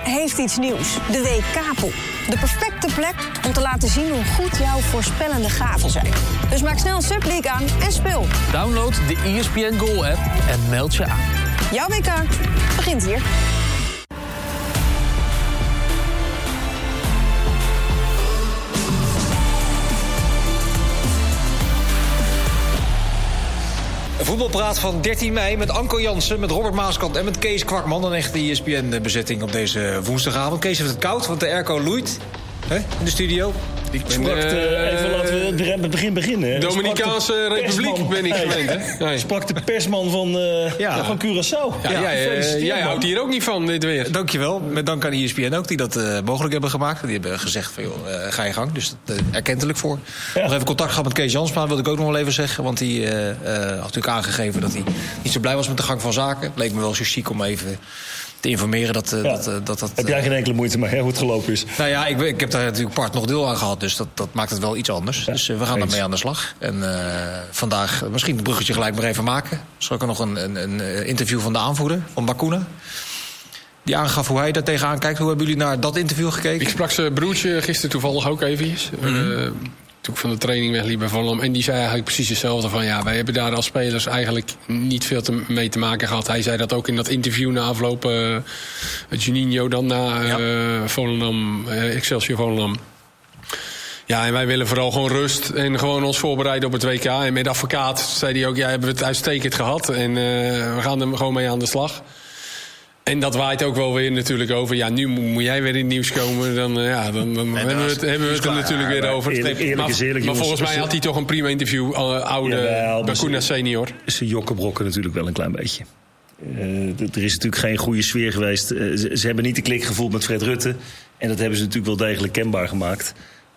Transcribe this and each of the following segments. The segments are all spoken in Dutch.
heeft iets nieuws. De WK-pool. De perfecte plek om te laten zien hoe goed jouw voorspellende gaven zijn. Dus maak snel Subleague aan en speel. Download de ESPN Goal-app en meld je aan. Jouw WK begint hier. Een voetbalpraat van 13 mei met Anko Jansen, met Robert Maaskant en met Kees Kwakman. Een echte ESPN-bezetting op deze woensdagavond. Kees heeft het koud, want de airco loeit in de studio. Ik sprak even laten we het begin beginnen. Dominicaanse Republiek ben ik gewend. Hij sprak de persman van Curaçao. Jij houdt hier ook niet van, dit weer. Dankjewel. Met dank aan ESPN ook, die dat mogelijk hebben gemaakt. Die hebben gezegd van, joh, ga je gang. Dus dat erkentelijk voor. Ja. Nog even contact gehad met Kees Jansma, wilde ik ook nog wel even zeggen. Want die had natuurlijk aangegeven dat hij niet zo blij was met de gang van zaken. Het leek me wel zo chic om even te informeren dat... Heb jij geen enkele moeite mee, hoe het gelopen is? Nou ja, ik heb daar natuurlijk part nog deel aan gehad. Dus dat maakt het wel iets anders. Ja, dus we gaan daarmee aan de slag. En vandaag misschien het bruggetje gelijk maar even maken. Zal ik er nog een interview van de aanvoerder, van Bakuna. Die aangaf hoe hij daar tegenaan kijkt. Hoe hebben jullie naar dat interview gekeken? Ik sprak zijn broertje gisteren toevallig ook eventjes. Toen ik van de training wegliep bij Volendam. En die zei eigenlijk precies hetzelfde van... ja, wij hebben daar als spelers eigenlijk niet veel mee te maken gehad. Hij zei dat ook in dat interview na afloop... Juninho dan na Volendam, Excelsior Volendam. Ja, en wij willen vooral gewoon rust en gewoon ons voorbereiden op het WK. En met Advocaat zei hij ook, ja, hebben we het uitstekend gehad. En we gaan er gewoon mee aan de slag. En dat waait ook wel weer natuurlijk over. Ja, nu moet jij weer in het nieuws komen. Dan hebben we het er natuurlijk weer over. Eerlijk is eerlijk. Maar volgens mij had hij toch een prima interview. Oude Bakuna senior. Ze jokkenbrokken natuurlijk wel een klein beetje. Er is natuurlijk geen goede sfeer geweest. Ze hebben niet de klik gevoeld met Fred Rutte. En dat hebben ze natuurlijk wel degelijk kenbaar gemaakt.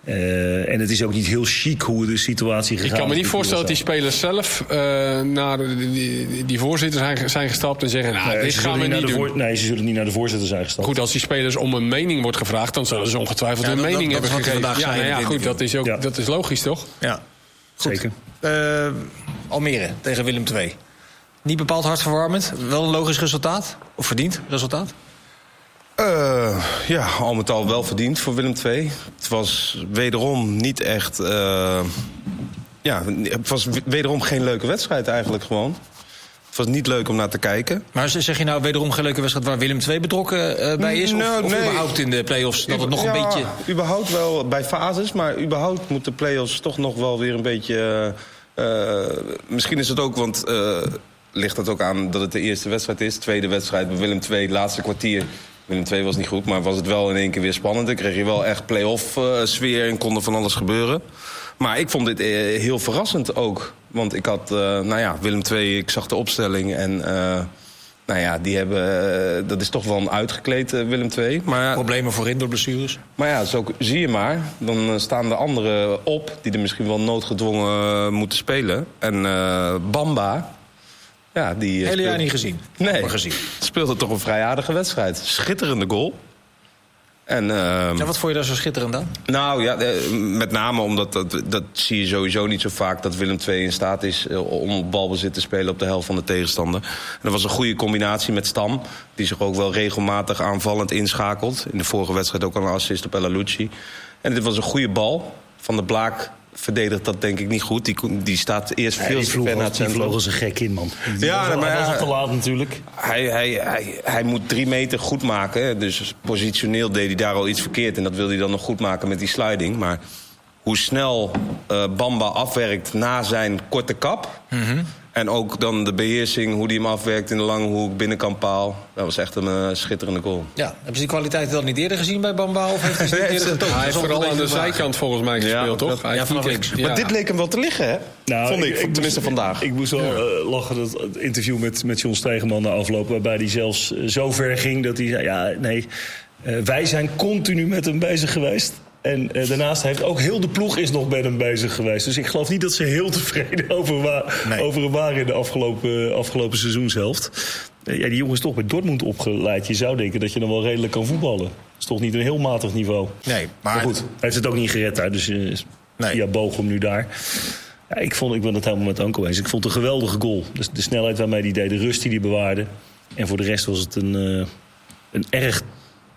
En het is ook niet heel chic hoe de situatie gegaan is. Ik kan me niet voorstellen dat die spelers zelf naar die voorzitter zijn gestapt en zeggen... nou, dit gaan we niet doen. Nee, ze zullen niet naar de voorzitter zijn gestapt. Goed, als die spelers om een mening wordt gevraagd... dan zullen ze ongetwijfeld een mening hebben gegeven. Goed, dat is logisch, toch? Ja, goed. Zeker. Almere tegen Willem II. Niet bepaald hartverwarmend. Wel een logisch resultaat? Of verdiend resultaat? Al met al wel verdiend voor Willem II. Het was wederom niet echt... het was wederom geen leuke wedstrijd eigenlijk gewoon. Het was niet leuk om naar te kijken. Maar zeg je nou wederom geen leuke wedstrijd waar Willem II betrokken bij is? Of überhaupt in de play-offs dat het nog een beetje... überhaupt wel bij fases, maar überhaupt moet de play-offs toch nog wel weer een beetje... misschien is het ook, want ligt het ook aan dat het de eerste wedstrijd is. Tweede wedstrijd bij Willem II, laatste kwartier... Willem II was niet goed, maar was het wel in één keer weer spannend. Dan kreeg je wel echt play-off sfeer en kon er van alles gebeuren. Maar ik vond dit heel verrassend ook. Want ik had, Willem II, ik zag de opstelling en... die hebben, dat is toch wel een uitgekleed Willem II. Maar, problemen voorin door blessures. Maar ja, zo zie je maar. Dan staan de anderen op, die er misschien wel noodgedwongen moeten spelen. En Bamba... Ja, die hele jaar niet gezien. Nee, speelde toch een vrij aardige wedstrijd. Schitterende goal. En, wat vond je daar zo schitterend aan? Nou ja, met name omdat dat zie je sowieso niet zo vaak... dat Willem II in staat is om op balbezit te spelen op de helft van de tegenstander. En dat was een goede combinatie met Stam... die zich ook wel regelmatig aanvallend inschakelt. In de vorige wedstrijd ook al een assist op El Alouchi. En dit was een goede bal van de Blaak... verdedigt dat denk ik niet goed. Die staat eerst veel te ver naar het centrum. Die vloog als een gek in, man. Maar was het te laat natuurlijk. Hij moet 3 meter goed maken. Dus positioneel deed hij daar al iets verkeerd. En dat wilde hij dan nog goed maken met die sliding. Maar hoe snel Bamba afwerkt na zijn korte kap... En ook dan de beheersing, hoe die hem afwerkt in de lange hoek, binnenkant paal. Dat was echt een schitterende goal. Ja, hebben ze die kwaliteit dan niet eerder gezien bij Bamba? Of heeft hij ze niet eerder getoond? Hij heeft vooral aan de zijkant volgens mij gespeeld, toch? Vanaf links. Maar dit leek hem wel te liggen, hè? Nou, vond ik tenminste vandaag. Ik moest wel lachen, het interview met John Stegeman na afloop... waarbij hij zelfs zo ver ging dat hij zei... wij zijn continu met hem bezig geweest... En daarnaast heeft ook heel de ploeg is nog met hem bezig geweest. Dus ik geloof niet dat ze heel tevreden over hem waren in de afgelopen seizoenshelft. Die jongen is toch bij Dortmund opgeleid. Je zou denken dat je dan wel redelijk kan voetballen. Dat is toch niet een heel matig niveau. Nee, maar goed, hij heeft het ook niet gered daar. Dus via Bochum nu daar. Ja, ik ben het helemaal met Anko eens. Ik vond het een geweldige goal. Dus de snelheid waarmee hij deed, de rust die hij bewaarde. En voor de rest was het een erg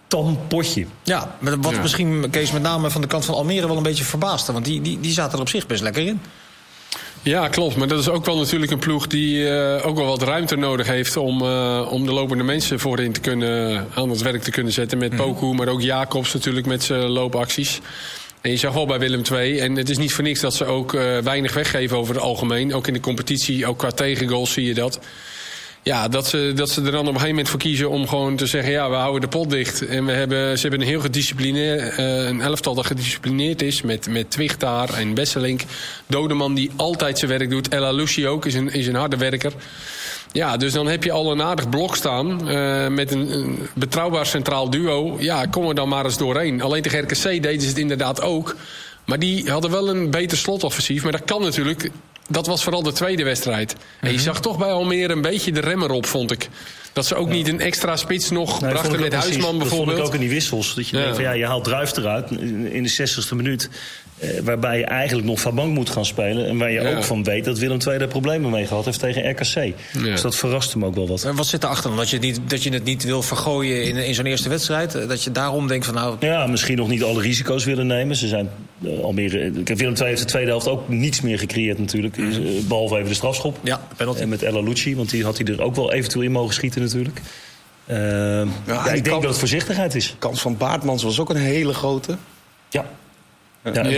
tam potje. Ja, wat misschien Kees met name van de kant van Almere wel een beetje verbaasde. Want die zaten er op zich best lekker in. Ja, klopt. Maar dat is ook wel natuurlijk een ploeg die ook wel wat ruimte nodig heeft om de lopende mensen voorin te kunnen, aan het werk te kunnen zetten. Met Poku, maar ook Jacobs natuurlijk met zijn loopacties. En je zag wel bij Willem II, en het is niet voor niks dat ze ook weinig weggeven over het algemeen. Ook in de competitie, ook qua tegengoals zie je dat. Ja, dat ze er dan op een gegeven moment voor kiezen om gewoon te zeggen, ja, we houden de pot dicht. En ze hebben een heel gedisciplineerd, een elftal dat gedisciplineerd is met Twichtaar en Besselink. Dodeman die altijd zijn werk doet. El Alouchi ook, is een harde werker. Ja, dus dan heb je al een aardig blok staan met een betrouwbaar centraal duo. Ja, kom er dan maar eens doorheen. Alleen tegen RKC deden ze het inderdaad ook. Maar die hadden wel een beter slotoffensief. Maar dat kan natuurlijk. Dat was vooral de tweede wedstrijd. En je zag toch bij Almere een beetje de remmer op, vond ik. Dat ze ook niet een extra spits nog brachten met Huisman bijvoorbeeld. Dat vond ik ook in die wissels. Dat je denkt van je haalt Druijf eruit in de 60ste minuut. Waarbij je eigenlijk nog van bank moet gaan spelen. En waar je ook van weet dat Willem II daar problemen mee gehad heeft tegen RKC. Ja. Dus dat verrast hem ook wel wat. En wat zit erachter? Dat je het niet wil vergooien in zo'n eerste wedstrijd? Dat je daarom denkt van nou... Ja, misschien nog niet alle risico's willen nemen. Ze zijn Almere... Willem II heeft de tweede helft ook niets meer gecreëerd natuurlijk. Behalve even de strafschop. Ja, penalty. En met El Alouchi, want die had hij er ook wel eventueel in mogen schieten natuurlijk. Ik denk dat het voorzichtigheid is. De kans van Baartmans was ook een hele grote. Ja. Wat deed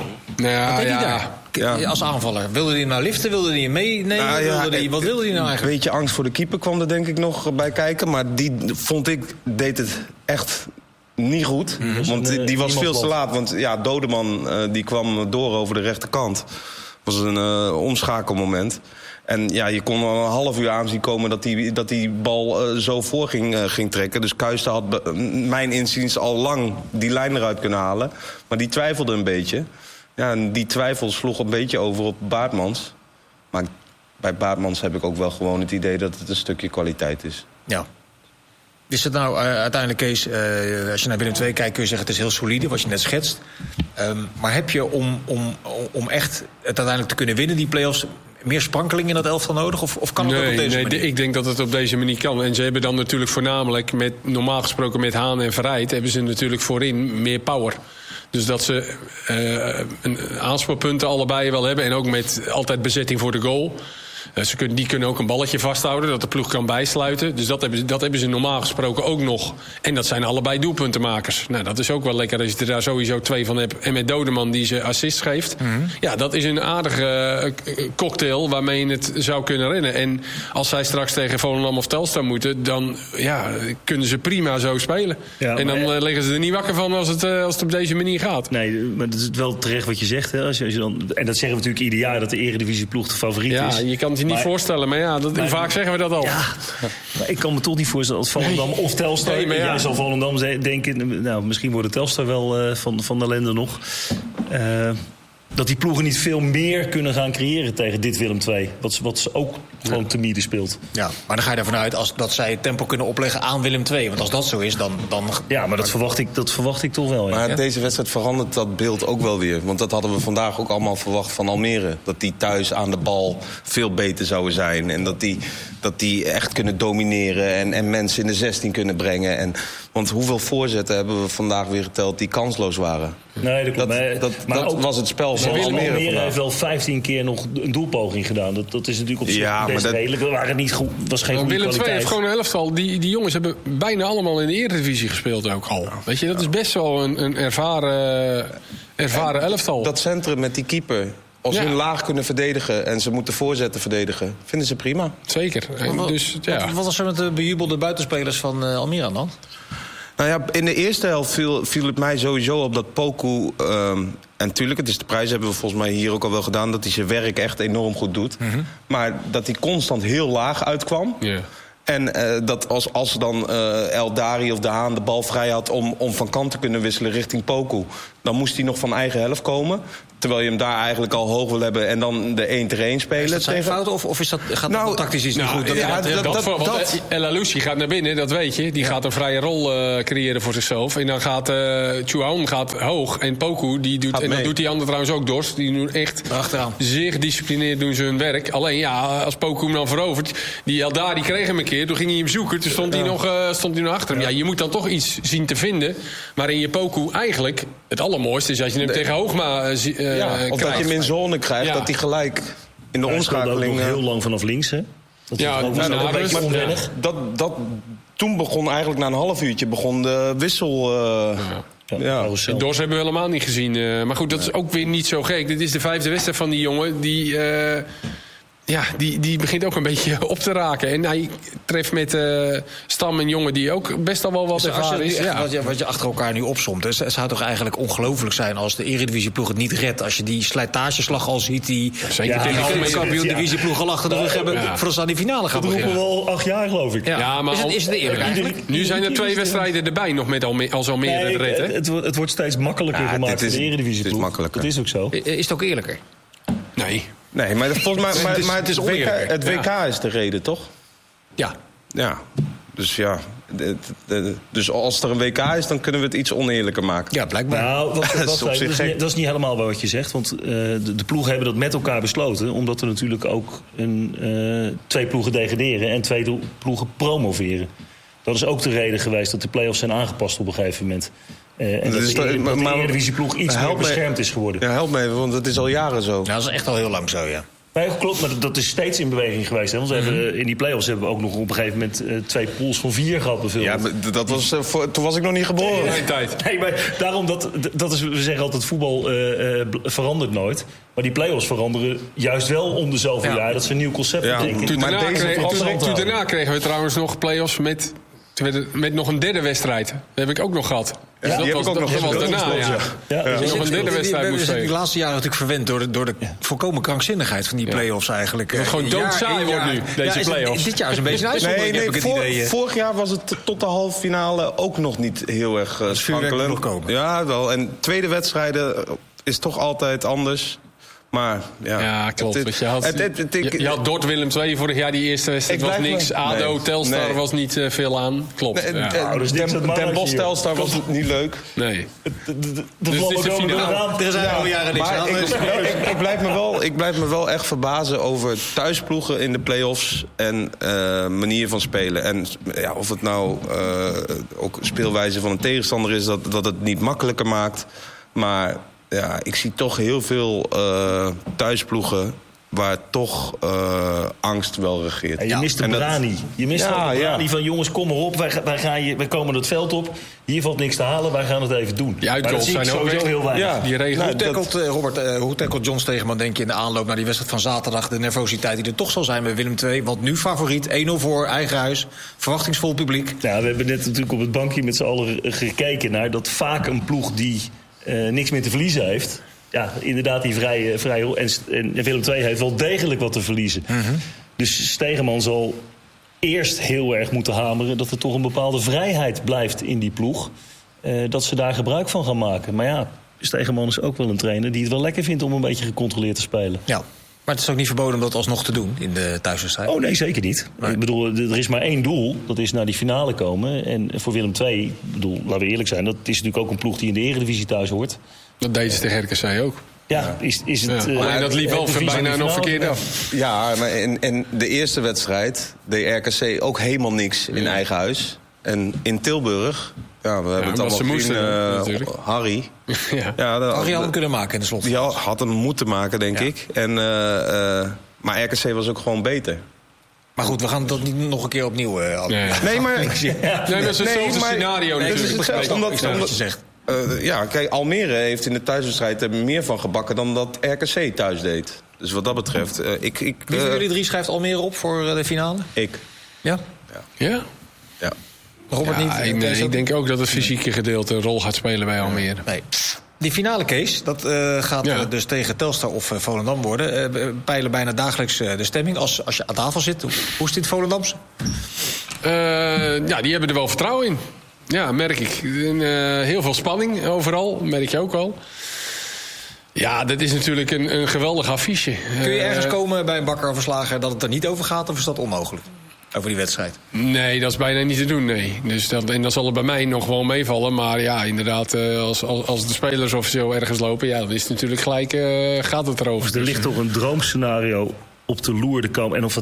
hij daar? Als aanvaller. Wilde hij nou liften? Wilde hij meenemen? Wat wilde hij nou eigenlijk? Een beetje angst voor de keeper kwam er denk ik nog bij kijken. Maar die vond ik deed het echt niet goed. Want die was veel te laat. Want Dodeman die kwam door over de rechterkant. Het was een omschakelmoment. En je kon al een half uur aanzien komen dat die bal zo voor ging trekken. Dus Kuijster had mijn inziens al lang die lijn eruit kunnen halen. Maar die twijfelde een beetje. Ja, en die twijfel sloeg een beetje over op Baartmans. Maar bij Baartmans heb ik ook wel gewoon het idee dat het een stukje kwaliteit is. Ja. Is het nou uiteindelijk, Kees, als je naar Willem II kijkt kun je zeggen het is heel solide, wat je net schetst. Maar heb je om echt het uiteindelijk te kunnen winnen, die play-offs, meer sprankeling in dat elftal nodig? Of kan het ook op deze manier? Ik denk dat het op deze manier kan. En ze hebben dan natuurlijk voornamelijk, normaal gesproken met Haan en Verrijd, hebben ze natuurlijk voorin meer power. Dus dat ze aanspoorpunten allebei wel hebben. En ook met altijd bezetting voor de goal. Die kunnen ook een balletje vasthouden, dat de ploeg kan bijsluiten. Dus dat hebben ze normaal gesproken ook nog. En dat zijn allebei doelpuntenmakers. Nou, dat is ook wel lekker als je er daar sowieso 2 van hebt. En met Dodeman die ze assists geeft. Ja, dat is een aardige cocktail waarmee je het zou kunnen rennen. En als zij straks tegen Volendam of Telstar moeten, dan kunnen ze prima zo spelen. Ja, en dan liggen ze er niet wakker van als het op deze manier gaat. Nee, maar dat is wel terecht wat je zegt. Hè? Als je dan, en dat zeggen we natuurlijk ieder jaar, dat de Eredivisieploeg de favoriet is. Ja, je kan het je niet voorstellen, maar vaak zeggen we dat al. Ja, maar ik kan me toch niet voorstellen als Volendam of Telstar. Nee, jij zal Volendam denken, nou, misschien wordt Telstar wel van de Lende nog. Dat die ploegen niet veel meer kunnen gaan creëren tegen dit Willem II. Wat ze ook gewoon te midden speelt. Ja, maar dan ga je ervan uit dat zij het tempo kunnen opleggen aan Willem II. Want als dat zo is, dan... Ja, maar dat verwacht ik toch wel. Maar deze wedstrijd verandert dat beeld ook wel weer. Want dat hadden we vandaag ook allemaal verwacht van Almere. Dat die thuis aan de bal veel beter zouden zijn. En dat die echt kunnen domineren en mensen in de 16 kunnen brengen. Want hoeveel voorzetten hebben we vandaag weer geteld die kansloos waren? Nee, dat was het spel van Almere. Almere heeft wel 15 keer nog een doelpoging gedaan. Dat is natuurlijk op zich best redelijk. We waren niet goed, was geen goede Willem kwaliteit. II heeft gewoon een elftal. Die jongens hebben bijna allemaal in de Eredivisie gespeeld ook al. Weet je, dat is best wel een ervaren elftal. Dat centrum met die keeper, als hun laag kunnen verdedigen en ze moeten voorzetten verdedigen, vinden ze prima. Zeker. Wat was er met de bejubelde buitenspelers van Almere aan dan? Nou ja, in de eerste helft viel het mij sowieso op dat Poku... en tuurlijk, het is de prijs, hebben we volgens mij hier ook al wel gedaan, dat hij zijn werk echt enorm goed doet. Maar dat hij constant heel laag uitkwam. Yeah. En dat als dan El Dari of De Haan de bal vrij had om van kant te kunnen wisselen richting Poku, dan moest hij nog van eigen helft komen. terwijl je hem daar eigenlijk al hoog wil hebben en dan de 1-tegen-1 spelen. Is dat zijn fout of is dat, gaat dat tactisch iets niet goed? El Alouci gaat naar binnen, dat weet je. Die gaat een vrije rol creëren voor zichzelf. En dan gaat Chouameni gaat hoog. En Poku, die doet, en dat doet die ander trouwens ook, Dorst. Die doen echt zeer gedisciplineerd doen ze hun werk. Alleen ja, als Poku hem dan verovert, die kreeg hem een keer. Toen ging hij hem zoeken. Toen stond hij nog achter hem. Ja, je moet dan toch iets zien te vinden. Waarin je Poku eigenlijk het allermooiste is als je hem tegen Hoogma of krijgt. dat je hem in zone krijgt, dat hij gelijk in de omschakeling... Ook nog heel lang vanaf links, hè? Toen begon eigenlijk na een half uurtje de wissel... En Dors hebben we helemaal niet gezien. Maar goed, dat is ook weer niet zo gek. Dit is de 5e wedstrijd van die jongen. Die begint ook een beetje op te raken. En hij treft met Stam een jongen die ook best al wel wat ervaren is. Wat je achter elkaar nu opsomt. Dus het zou toch eigenlijk ongelooflijk zijn als de Eredivisieploeg het niet redt. Als je die slijtageslag al ziet. Die divisieploeg al achter de rug hebben. Voor ons aan die finale gaan beginnen. Dat roepen we al 8 jaar, geloof ik. Ja, maar is het eerlijk eigenlijk? Nu zijn er 2 wedstrijden erbij nog met als Almere het redt. Het wordt steeds makkelijker gemaakt voor de Eredivisieploeg. Dat is ook zo. Is het ook eerlijker? Nee, maar volgens mij maar het is oneerlijk. Het WK is de reden, toch? Ja. Dus ja. Dus als er een WK is, dan kunnen we het iets oneerlijker maken. Ja, blijkbaar. Nou, dat is niet helemaal wat je zegt. Want de ploegen hebben dat met elkaar besloten. Omdat er natuurlijk ook 2 ploegen degraderen en 2 ploegen promoveren. Dat is ook de reden geweest dat de play-offs zijn aangepast op een gegeven moment. En dat de Eredivisieploeg iets meer beschermd is geworden. Ja, help me even, want het is al jaren zo. Ja, dat is echt al heel lang zo, ja. Nee, klopt, maar dat is steeds in beweging geweest. Hè? Want we hebben, in die play-offs hebben we ook nog op een gegeven moment 2 pools van 4 gehad bijvoorbeeld. Ja, maar dat was, toen was ik nog niet geboren. Nee, maar daarom, dat is, we zeggen altijd, voetbal verandert nooit. Maar die play-offs veranderen juist wel om de zoveel jaar. Dat ze een nieuw concept betekenen. Toen daarna kregen we trouwens nog play-offs met nog een derde wedstrijd. Dat heb ik ook nog gehad. Ja, dat was daarna, nog een derde wedstrijd moest spelen. Die laatste jaren natuurlijk verwend door de volkomen krankzinnigheid van die play-offs eigenlijk. Het gewoon doodsaai wordt nu, deze play-offs. Dit jaar is een beetje een uitzondering. Vorig jaar was het tot de halve finale ook nog niet heel erg sprankelend. Ja, wel. En tweede wedstrijden is toch altijd anders. Maar ja, klopt. Je had Dort Willem II vorig jaar, die eerste wedstrijd was niks. ADO, Telstar was niet veel aan. Klopt. Den Bosch Telstar was niet leuk. Nee. Dus het is de finale. Er zijn al jaren niks aan. Ik blijf me wel echt verbazen over thuisploegen in de play-offs en manier van spelen. En of het nou ook speelwijze van een tegenstander is, dat het niet makkelijker maakt. Maar ja, ik zie toch heel veel thuisploegen waar toch angst wel regeert. En je mist de brani. Je mist de brani van jongens, kom maar op. Wij komen het veld op. Hier valt niks te halen, wij gaan het even doen. Die uitgoals zijn sowieso heel weinig. Ja, die regels. Hoe tackelt John Stegeman, denk je, in de aanloop naar die wedstrijd van zaterdag? De nervositeit die er toch zal zijn bij Willem II. Want nu favoriet, 1-0 voor, eigen huis. Verwachtingsvol publiek. Ja, we hebben net natuurlijk op het bankje met z'n allen gekeken naar dat vaak een ploeg die niks meer te verliezen heeft. Ja, inderdaad, die vrij en Willem II heeft wel degelijk wat te verliezen. Dus Stegeman zal eerst heel erg moeten hameren dat er toch een bepaalde vrijheid blijft in die ploeg. Dat ze daar gebruik van gaan maken. Maar ja, Stegeman is ook wel een trainer die het wel lekker vindt om een beetje gecontroleerd te spelen. Ja. Maar het is ook niet verboden om dat alsnog te doen in de thuiswedstrijd? Oh nee, zeker niet. Nee. Ik bedoel, er is maar 1 doel. Dat is naar die finale komen. En voor Willem II, laten we eerlijk zijn, dat is natuurlijk ook een ploeg die in de Eredivisie thuis hoort. Dat deden ze tegen RKC ook. Ja, is het... Alleen dat liep wel bijna nog verkeerd af. Ja, maar in de eerste wedstrijd deed RKC ook helemaal niks in eigen huis. En in Tilburg, we hebben het allemaal gezien, Harry. Harry had hem kunnen maken in de slot. Die had hem moeten maken, denk ik. En, maar RKC was ook gewoon beter. Maar goed, we gaan dat niet nog een keer opnieuw... Nee, maar... dat is hetzelfde scenario natuurlijk. Omdat je zegt. Kijk, Almere heeft in de thuiswedstrijd meer van gebakken dan dat RKC thuis deed. Dus wat dat betreft... Wie van jullie 3 schrijft Almere op voor de finale? Ik. Ja? Robert niet? Ik denk ook dat het fysieke gedeelte een rol gaat spelen bij Almere. Nee. Die finale case, dat gaat dus tegen Telstar of Volendam worden. Peilen bijna dagelijks de stemming. Als je aan tafel zit, hoe is dit Volendamse? Die hebben er wel vertrouwen in. Ja, merk ik. Heel veel spanning overal, merk je ook al. Ja, dat is natuurlijk een geweldig affiche. Kun je ergens komen bij een Bakker of een Slager dat het er niet over gaat? Of is dat onmogelijk? Over die wedstrijd? Nee, dat is bijna niet te doen, nee. Dus en dan zal het bij mij nog wel meevallen. Maar ja, inderdaad, als de spelers officieel ergens lopen... ja, dan is het natuurlijk gelijk, gaat het erover. Dus er ligt toch een droomscenario op de loer te komen. En of